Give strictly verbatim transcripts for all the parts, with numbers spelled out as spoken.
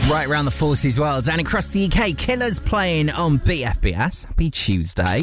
Right around the forces world and across the U K, Killers playing on B F B S. Happy Tuesday.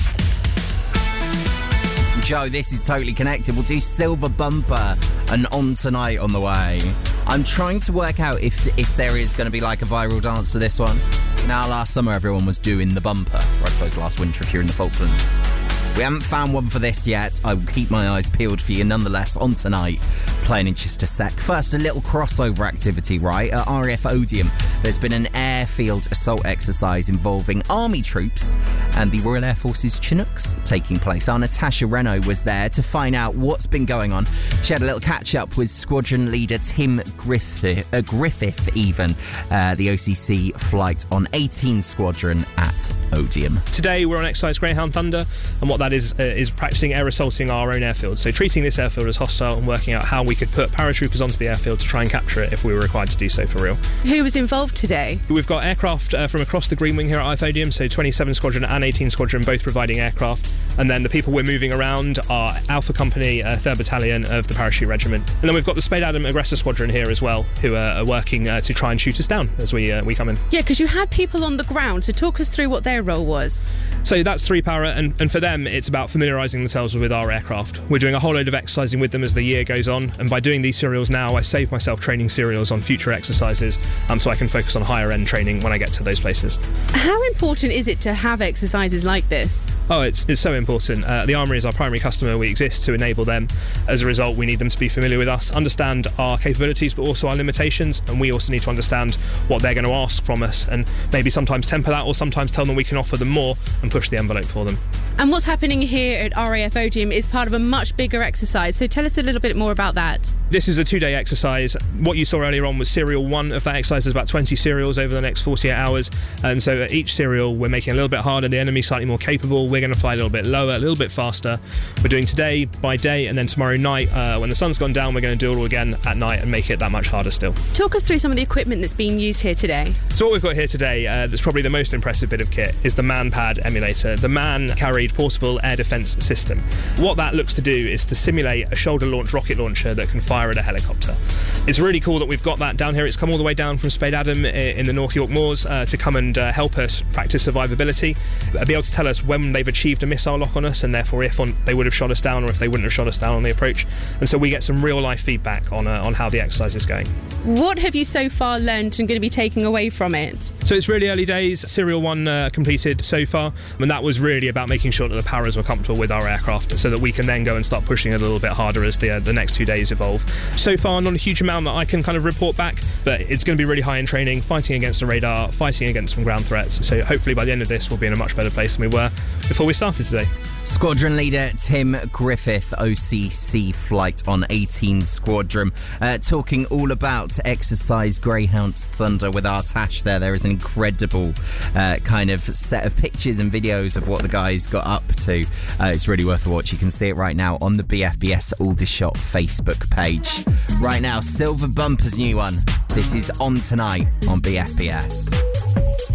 Joe, this is totally connected. We'll do Silver Bumper and On Tonight on the way. I'm trying to work out if if there is going to be like a viral dance to this one. Now, last summer everyone was doing the bumper, or I suppose last winter if you're in the Falklands. We haven't found one for this yet. I will keep my eyes peeled for you nonetheless. On Tonight, playing in just a sec. First, a little crossover activity, right? At R A F Odium, there's been an airfield assault exercise involving army troops and the Royal Air Force's Chinooks taking place. Our Natasha Reno was there to find out what's been going on. She had a little catch-up with squadron leader Tim Griffith, uh, Griffith even, uh, the O C C flight on eighteen Squadron at Odium. Today, we're on exercise Greyhound Thunder, and what that is uh, is practicing air assaulting our own airfield. So treating this airfield as hostile and working out how we could put paratroopers onto the airfield to try and capture it if we were required to do so for real. Who was involved today? We've got aircraft uh, from across the Green Wing here at R A F Odium, so twenty-seven Squadron and eighteen Squadron both providing aircraft. And then the people we're moving around are Alpha Company, uh, third Battalion of the Parachute Regiment. And then we've got the Spade Adam Aggressor Squadron here as well, who uh, are working uh, to try and shoot us down as we uh, we come in. Yeah, because you had people on the ground, so talk us through what their role was. So that's three para, and, and for them it's about familiarising themselves with our aircraft. We're doing a whole load of exercising with them as the year goes on, and by doing these serials now, I save myself training serials on future exercises, um, so I can focus on higher end training when I get to those places. How important is it to have exercises like this? Oh, it's it's so important. Uh, the Armoury is our primary customer. We exist to enable them. As a result, we need them to be familiar with us, understand our capabilities, but also our limitations, and we also need to understand what they're going to ask from us, and maybe sometimes temper that, or sometimes tell them we can offer them more and push the envelope for them. And what's happening here at R A F Odium is part of a much bigger exercise, so tell us a little bit more about that. This is a two-day exercise. What you saw earlier on was serial one of that exercise. There's about twenty serials over the next forty-eight hours, and so at each serial we're making it a little bit harder, the enemy slightly more capable, we're going to fly a little bit lower, a little bit faster. We're doing today by day, and then tomorrow night, uh, when the sun's gone down, we're going to do it all again at night and make it that much harder still. Talk us through some of the equipment that's being used here today. So what we've got here today, uh, that's probably the most impressive bit of kit, is the MANPAD emulator, the man-carried portable air defence system. What that looks to do is to simulate a shoulder-launched rocket launcher that can fire at a helicopter. It's really cool that we've got that down here. It's come all the way down from Spade Adam in the North York Moors uh, to come and uh, help us practice survivability, uh, be able to tell us when they've achieved a missile lock on us, and therefore if on, they would have shot us down or if they wouldn't have shot us down on the approach. And so we get some real-life feedback on uh, on how the exercise is going. What have you so far learned and going to be taking away from it? So it's really early days. Serial one uh, completed so far, and that was really about making sure that the paras were comfortable with our aircraft so that we can then go and start pushing it a little bit harder as the, uh, the next two days evolve. So far, not a huge amount that I can kind of report back, but it's going to be really high in training, fighting against the radar, fighting against some ground threats. So hopefully by the end of this, we'll be in a much better place than we were before we started today. Squadron leader Tim Griffith, O C C flight on eighteen Squadron, uh, talking all about exercise Greyhound Thunder with our Tash there. There is an incredible uh, kind of set of pictures and videos of what the guys got up to. Uh, it's really worth a watch. You can see it right now on the B F B S Aldershot Facebook page. Right now, Silver Bumper's new one. This is On Tonight on B F B S.